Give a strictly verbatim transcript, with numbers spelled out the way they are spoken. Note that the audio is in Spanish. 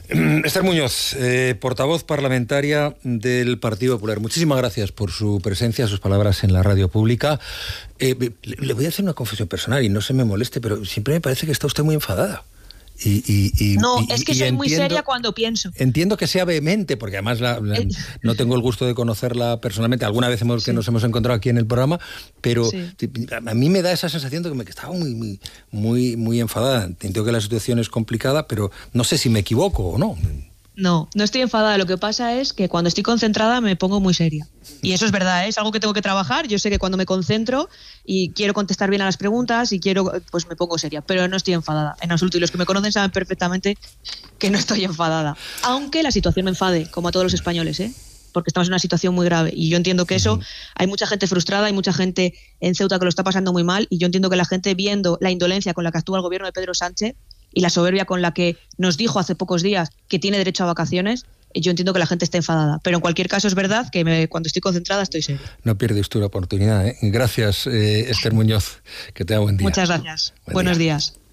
Esther Muñoz, eh, portavoz parlamentaria del Partido Popular. Muchísimas gracias por su presencia, sus palabras en la radio pública. Eh, le, le voy a hacer una confesión personal y no se me moleste, pero siempre me parece que está usted muy enfadada. Y, y, y, no, y, es que y soy entiendo, muy seria cuando pienso. Entiendo que sea vehemente, porque además la, la, no tengo el gusto de conocerla personalmente. Alguna vez hemos, sí. que nos hemos encontrado aquí en el programa, pero sí. a mí me da esa sensación de que, me, que estaba muy, muy, muy, muy enfadada. Entiendo que la situación es complicada, pero no sé si me equivoco o no. No, no estoy enfadada. Lo que pasa es que cuando estoy concentrada me pongo muy seria. Y eso es verdad, ¿eh? Es algo que tengo que trabajar. Yo sé que cuando me concentro y quiero contestar bien a las preguntas y quiero, pues me pongo seria. Pero no estoy enfadada, en absoluto. Y los que me conocen saben perfectamente que no estoy enfadada. Aunque la situación me enfade, como a todos los españoles, ¿eh? Porque estamos en una situación muy grave. Y yo entiendo que eso, uh-huh. hay mucha gente frustrada, hay mucha gente en Ceuta que lo está pasando muy mal. Y yo entiendo que la gente, viendo la indolencia con la que actúa el gobierno de Pedro Sánchez y la soberbia con la que nos dijo hace pocos días que tiene derecho a vacaciones, yo entiendo que la gente está enfadada. Pero en cualquier caso es verdad que me, cuando estoy concentrada estoy seria. No pierdes usted la oportunidad, ¿eh? Gracias, eh, Esther Muñoz. Que tenga buen día. Muchas gracias. Buen Buenos día. días.